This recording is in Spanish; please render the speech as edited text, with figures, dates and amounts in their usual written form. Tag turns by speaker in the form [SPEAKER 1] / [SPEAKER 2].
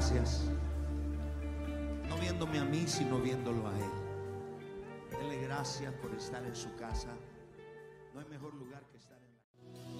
[SPEAKER 1] gracias. No viéndome a mí, sino viéndolo a Él. Dele gracias por estar en su casa. No hay mejor lugar que estar en